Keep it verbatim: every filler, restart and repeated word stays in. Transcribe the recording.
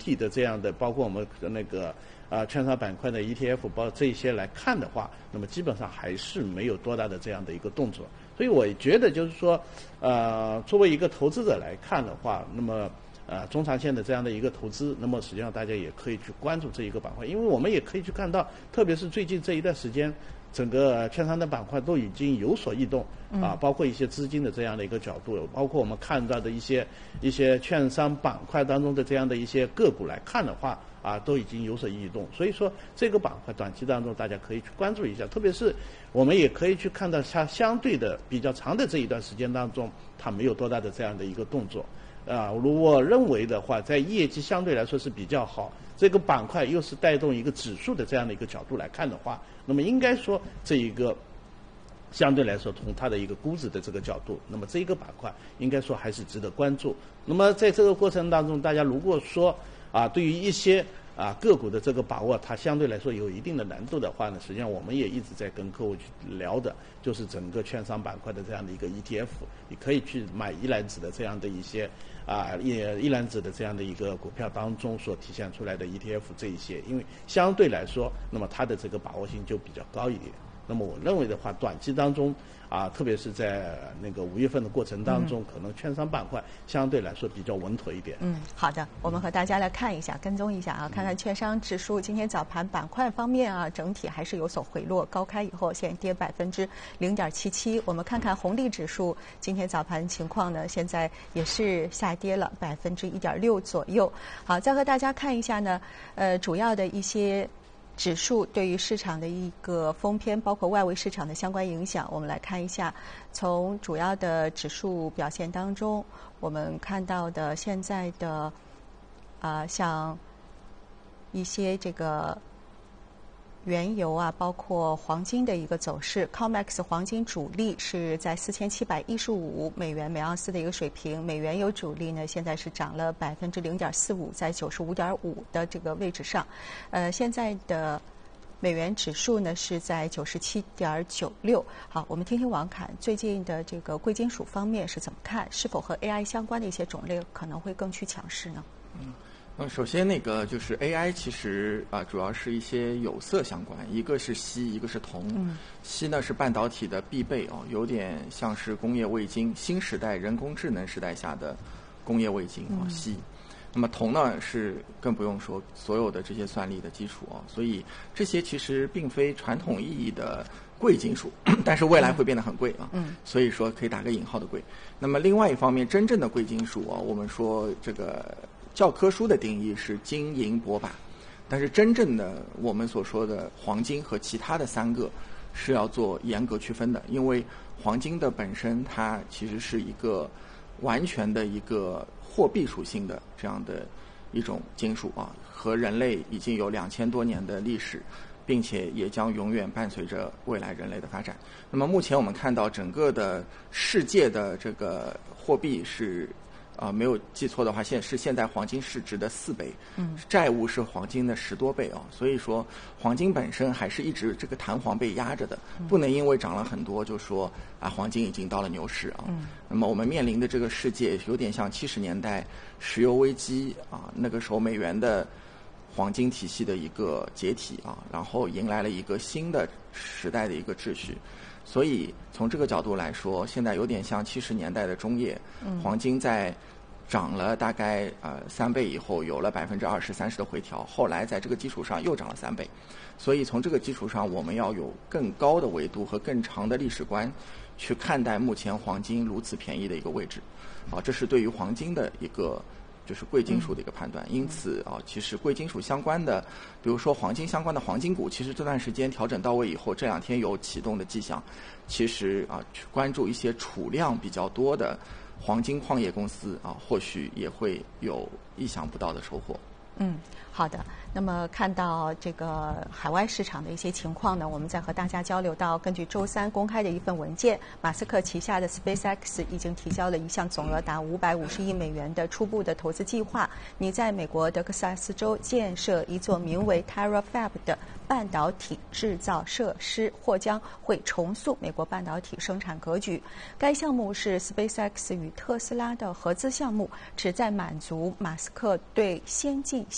体的这样的，包括我们那个啊券商板块的 E T F， 包括这些来看的话，那么基本上还是没有多大的这样的一个动作。所以我觉得就是说，呃，作为一个投资者来看的话，那么呃中长线的这样的一个投资，那么实际上大家也可以去关注这一个板块，因为我们也可以去看到，特别是最近这一段时间，整个券商的板块都已经有所异动啊，包括一些资金的这样的一个角度，包括我们看到的一些一些券商板块当中的这样的一些个股来看的话。啊，都已经有所异动，所以说这个板块短期当中大家可以去关注一下，特别是我们也可以去看到它相对的比较长的这一段时间当中，它没有多大的这样的一个动作。啊，如我认为的话，在业绩相对来说是比较好，这个板块又是带动一个指数的这样的一个角度来看的话，那么应该说这一个相对来说从它的一个估值的这个角度，那么这一个板块应该说还是值得关注。那么在这个过程当中，大家如果说啊，对于一些啊个股的这个把握，它相对来说有一定的难度的话呢，实际上我们也一直在跟客户去聊的，就是整个券商板块的这样的一个 E T F， 你可以去买一篮子的这样的一些啊一一篮子的这样的一个股票当中所体现出来的 E T F 这一些，因为相对来说，那么它的这个把握性就比较高一点。那么我认为的话，短期当中啊，特别是在那个五月份的过程当中，嗯、可能券商板块相对来说比较稳妥一点。 嗯，好的，我们和大家来看一下，跟踪一下啊，看看券商指数今天早盘板块方面啊，整体还是有所回落，高开以后现在跌百分之零点七七。我们看看红利指数今天早盘情况呢，现在也是下跌了百分之一点六左右。好，再和大家看一下呢，呃，主要的一些指数对于市场的一个封篇，包括外围市场的相关影响，我们来看一下。从主要的指数表现当中，我们看到的现在的啊、呃，像一些这个原油啊，包括黄金的一个走势 ，COMEX 黄金主力是在四千七百一十五美元每盎司的一个水平，美原油主力呢现在是涨了百分之零点四五，在九十五点五的这个位置上，呃，现在的美元指数呢是在九十七点九六。好，我们听听王侃最近的这个贵金属方面是怎么看，是否和 A I 相关的一些种类可能会更趋强势呢？ 嗯。嗯，首先那个就是 A I， 其实啊、呃，主要是一些有色相关，一个是锡，一个是铜。嗯，锡呢是半导体的必备哦，有点像是工业味精，新时代人工智能时代下的工业味精啊、哦，锡。那么铜呢是更不用说，所有的这些算力的基础啊、哦，所以这些其实并非传统意义的贵金属，但是未来会变得很贵啊。嗯，所以说可以打个引号的贵。那么另外一方面，真正的贵金属啊、哦，我们说这个。教科书的定义是金银铂钯，但是真正的我们所说的黄金和其他的三个是要做严格区分的，因为黄金的本身它其实是一个完全的一个货币属性的这样的一种金属啊，和人类已经有两千多年的历史，并且也将永远伴随着未来人类的发展。那么目前我们看到整个的世界的这个货币是。啊、呃，没有记错的话，现是现在黄金市值的四倍，嗯，债务是黄金的十多倍哦，所以说黄金本身还是一直这个弹簧被压着的，不能因为涨了很多就说啊黄金已经到了牛市啊。嗯，那么我们面临的这个世界有点像七十年代石油危机啊，那个时候美元的黄金体系的一个解体啊，然后迎来了一个新的时代的一个秩序。所以从这个角度来说，现在有点像七十年代的中叶，黄金在涨了大概呃三倍以后，有了百分之二十三十的回调，后来在这个基础上又涨了三倍，所以从这个基础上，我们要有更高的维度和更长的历史观去看待目前黄金如此便宜的一个位置，啊，这是对于黄金的一个。就是贵金属的一个判断，因此啊，其实贵金属相关的，比如说黄金相关的黄金股，其实这段时间调整到位以后，这两天有启动的迹象。其实啊，去关注一些储量比较多的黄金矿业公司啊，或许也会有意想不到的收获。 嗯，好的。那么看到这个海外市场的一些情况呢，我们再和大家交流到，根据周三公开的一份文件，马斯克旗下的 SpaceX 已经提交了一项总额达五百五十亿美元的初步的投资计划，拟在美国德克萨斯州建设一座名为 TerraFab 的半导体制造设施，或将会重塑美国半导体生产格局。该项目是 SpaceX 与特斯拉的合资项目，旨在满足马斯克对先进